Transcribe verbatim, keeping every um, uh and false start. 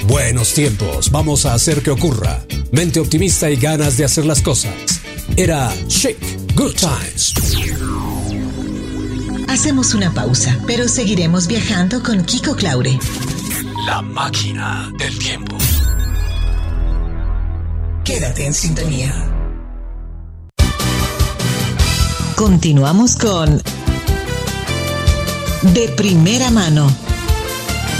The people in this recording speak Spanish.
Buenos tiempos, vamos a hacer que ocurra. Mente optimista y ganas de hacer las cosas. Era Chic, Good Times. Hacemos una pausa, pero seguiremos viajando con Kiko Claure. La máquina del tiempo. Quédate en sintonía. Continuamos con De Primera Mano.